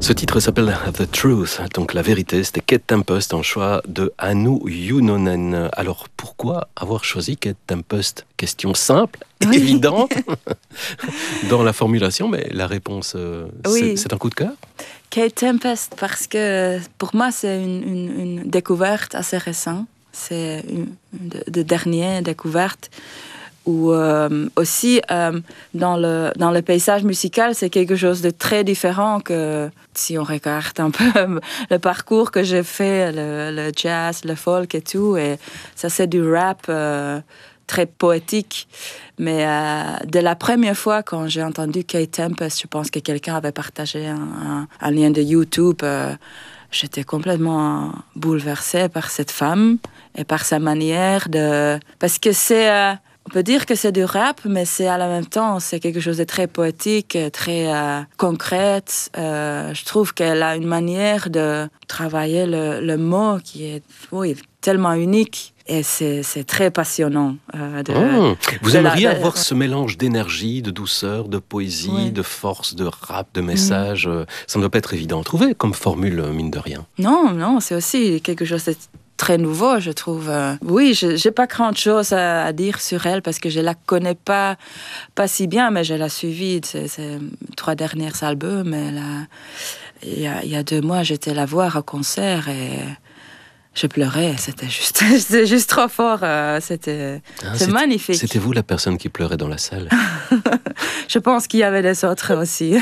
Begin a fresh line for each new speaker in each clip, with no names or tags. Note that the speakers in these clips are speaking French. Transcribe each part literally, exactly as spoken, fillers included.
Ce titre s'appelle The Truth, donc la vérité. C'était Kate Tempest en choix de Hannu Junonen. Alors pourquoi avoir choisi Kate Tempest? Question simple, oui. Évidente dans la formulation, mais la réponse, euh, oui. c'est, c'est un coup de cœur.
Kate Tempest, parce que pour moi c'est une, une, une découverte assez récente. C'est une, une de, de dernière découverte. Ou euh, aussi euh, dans le dans le paysage musical, c'est quelque chose de très différent que si on regarde un peu le parcours que j'ai fait, le, le jazz, le folk et tout, et ça c'est du rap euh, très poétique. Mais euh, de la première fois quand j'ai entendu Kate Tempest, je pense que quelqu'un avait partagé un, un, un lien de YouTube. Euh, j'étais complètement bouleversée par cette femme et par sa manière de, parce que c'est euh, on peut dire que c'est du rap, mais c'est à la même temps, c'est quelque chose de très poétique, très euh, concret. Euh, je trouve qu'elle a une manière de travailler le, le mot qui est oui, tellement unique. Et c'est, c'est très passionnant. Euh, de,
mmh. Vous
de
aimeriez
la, de...
avoir ce mélange d'énergie, de douceur, de poésie, oui. de force, de rap, de message. Mmh. Ça ne doit pas être évident à trouver comme formule, mine de rien.
Non, non, c'est aussi quelque chose de très nouveau, je trouve. Oui, je n'ai pas grand-chose à, à dire sur elle parce que je ne la connais pas, pas si bien, mais je l'ai suivie ces, ces trois derniers albums. Elle a, il, y a, il y a deux mois, j'étais la voir au concert et je pleurais. C'était juste, c'était juste trop fort. C'était,
ah,
c'est magnifique.
C'était vous la personne qui pleurait dans la salle?
Je pense qu'il y avait des autres aussi.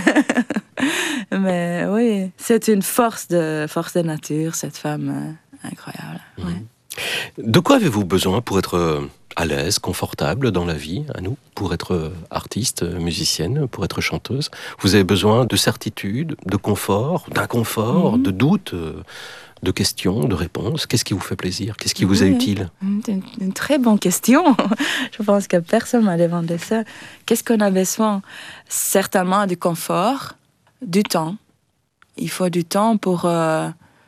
Mais oui, c'est une force de, force de nature, cette femme. Incroyable. Mmh. Ouais.
De quoi avez-vous besoin pour être à l'aise, confortable dans la vie, à nous, pour être artiste, musicienne, pour être chanteuse? Vous avez besoin de certitude, de confort, d'inconfort, mmh. de doute, de questions, de réponses? Qu'est-ce qui vous fait plaisir? Qu'est-ce qui vous
oui.
est utile?
C'est une, une très bonne question. Je pense que personne m'a demandé ça. Qu'est-ce qu'on a besoin? Certainement du confort, du temps. Il faut du temps pour... Euh,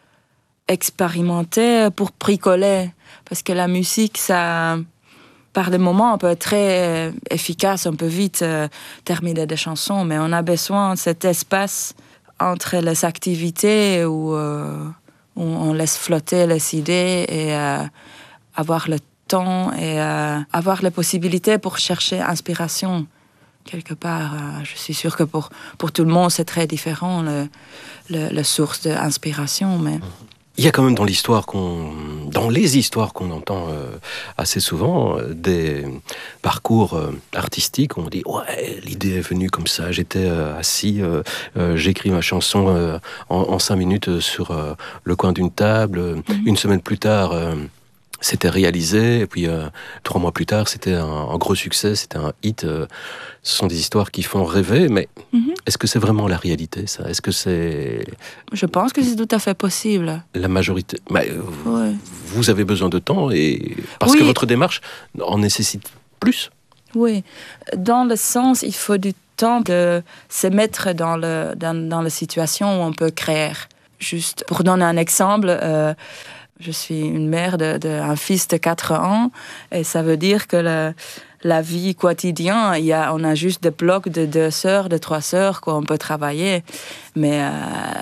expérimenter, pour bricoler. Parce que la musique, ça, par des moments, on peut être très efficace, on peut vite euh, terminer des chansons, mais on a besoin de cet espace entre les activités où, euh, où on laisse flotter les idées et euh, avoir le temps et euh, avoir la possibilité pour chercher inspiration. Quelque part, euh, je suis sûre que pour, pour tout le monde, c'est très différent, le, le, la source d'inspiration, mais...
Il y a quand même dans l'histoire qu'on, dans les histoires qu'on entend euh, assez souvent, euh, des parcours euh, artistiques où on dit ouais, l'idée est venue comme ça, j'étais euh, assis, euh, euh, j'écris ma chanson euh, en, en cinq minutes sur euh, le coin d'une table. Mm-hmm. Une semaine plus tard, euh, c'était réalisé, et puis euh, trois mois plus tard, c'était un, un gros succès, c'était un hit. Euh, ce sont des histoires qui font rêver, mais mm-hmm. est-ce que c'est vraiment la réalité, ça? Est-ce que c'est...
Je pense que c'est tout à fait possible.
La majorité... Bah,
ouais.
Vous avez besoin de temps, et parce
oui.
que votre démarche en nécessite plus.
Oui, dans le sens, il faut du temps de se mettre dans, le, dans, dans la situation où on peut créer. Juste pour donner un exemple... Euh, Je suis une mère d'un de, de, fils de quatre ans et ça veut dire que le, la vie quotidienne, il y a, on a juste des blocs de deux heures, de trois heures qu'on peut travailler. Mais euh,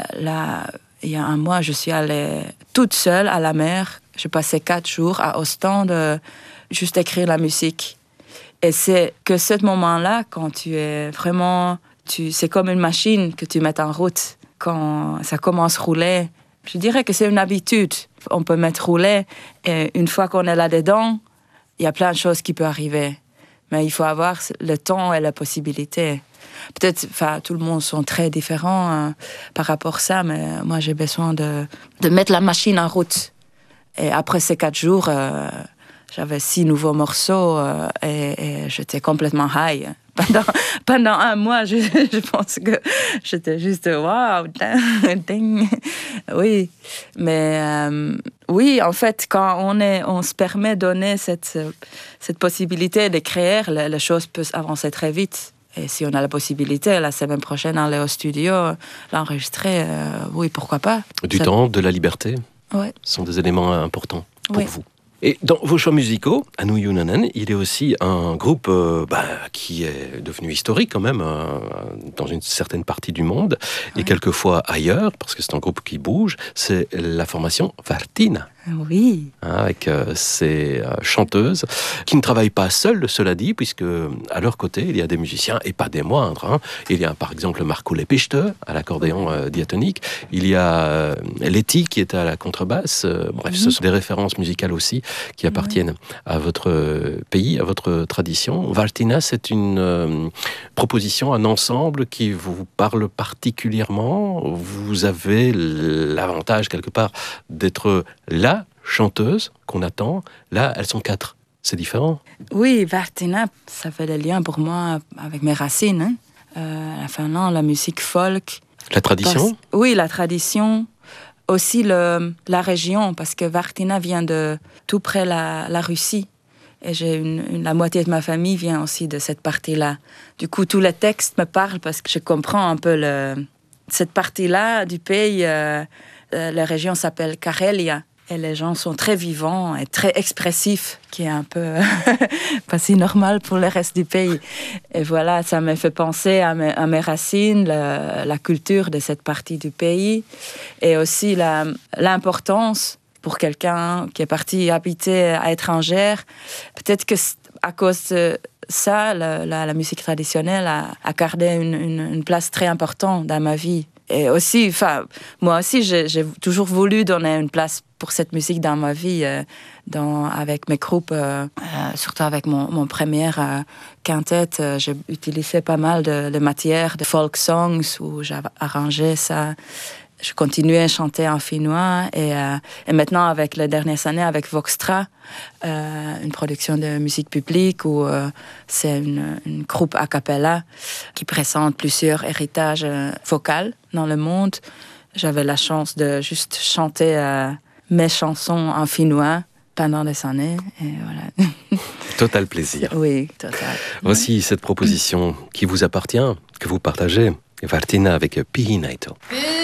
là, il y a un mois, je suis allée toute seule à la mer. Je passais quatre jours à Ostende, juste écrire la musique. Et c'est que ce moment-là, quand tu es vraiment... Tu, c'est comme une machine que tu mets en route. Quand ça commence à rouler, je dirais que c'est une habitude. On peut mettre rouler et une fois qu'on est là-dedans, il y a plein de choses qui peuvent arriver. Mais il faut avoir le temps et la possibilité. Peut-être, enfin, tout le monde sont très différents euh, par rapport à ça, mais moi, j'ai besoin de, de mettre la machine en route. Et après ces quatre jours, euh, j'avais six nouveaux morceaux euh, et, et j'étais complètement high. Pendant, pendant un mois, je, je pense que j'étais juste waouh, ding. Oui, mais euh, oui, en fait, quand on, est, on se permet de donner cette, cette possibilité de créer, les, les choses peuvent avancer très vite. Et si on a la possibilité, la semaine prochaine, aller au studio, l'enregistrer, euh, oui, pourquoi pas.
Du
Ça...
temps, de la liberté,
ouais.
sont des éléments importants pour
oui.
vous. Et dans vos choix musicaux, Anu Junnanen, il y a aussi un groupe euh, bah, qui est devenu historique quand même euh, dans une certaine partie du monde et quelquefois ailleurs, parce que c'est un groupe qui bouge, c'est la formation Vartina.
Oui.
Hein, avec euh, ces euh, chanteuses qui ne travaillent pas seules, cela dit, puisque à leur côté, il y a des musiciens, et pas des moindres. Hein. Il y a par exemple Marco Lepiste à l'accordéon euh, diatonique, il y a euh, Letty qui est à la contrebasse. Euh, bref, mm-hmm. ce sont des références musicales aussi qui appartiennent mm-hmm. à votre pays, à votre tradition. Vartina, c'est une euh, proposition, un ensemble qui vous parle particulièrement. Vous avez l'avantage, quelque part, d'être là chanteuse qu'on attend, là, elles sont quatre. C'est différent.
Oui, Vartina, ça fait le lien pour moi avec mes racines. Hein. Euh, la Finlande, la musique folk.
La tradition?
Parce, oui, la tradition. Aussi le, la région, parce que Vartina vient de tout près la, la Russie. Et j'ai une, une, la moitié de ma famille vient aussi de cette partie-là. Du coup, tous les textes me parlent parce que je comprends un peu le, cette partie-là du pays. Euh, euh, la région s'appelle Karelia. Et les gens sont très vivants et très expressifs, qui est un peu pas si normal pour le reste du pays. Et voilà, ça me fait penser à mes, à mes racines, la, la culture de cette partie du pays, et aussi la, l'importance pour quelqu'un qui est parti habiter à l'étranger. Peut-être que à cause de ça, la, la, la musique traditionnelle a, a gardé une, une, une place très importante dans ma vie. Et aussi, enfin, moi aussi, j'ai, j'ai toujours voulu donner une place pour cette musique dans ma vie, euh, dans, avec mes groupes, euh, euh, surtout avec mon, mon premier euh, quintet. Euh, j'ai utilisé pas mal de, de matières, de folk songs, où j'ai arrangé ça. Je continuais à chanter en finnois. Et, euh, et maintenant, avec les dernières années, avec Voxtra, euh, une production de musique publique, où euh, c'est une, une groupe a cappella qui présente plusieurs héritages euh, vocaux dans le monde. J'avais la chance de juste chanter euh, mes chansons en finnois pendant des années. Et voilà.
Total plaisir.
Oui, total.
Voici ouais. cette proposition qui vous appartient, que vous partagez. Vartina avec Pihinaito.